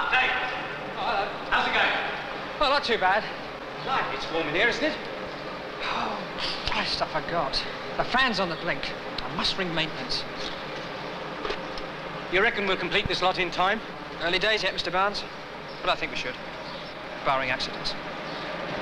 Dave. Oh, hello. How's it going? Well, not too bad. Right, it's warm in here, isn't it? Oh, Christ, I forgot. The fan's on the blink. I must ring maintenance. You reckon we'll complete this lot in time? Early days yet, Mr. Barnes? But I think we should, barring accidents.